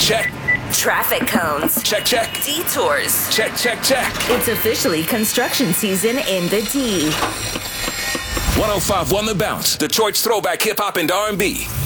Check. Traffic cones. Check, check. Detours. Check, check, check. It's officially construction season in the D. 105.1 The Bounce, Detroit's throwback hip-hop and R&B.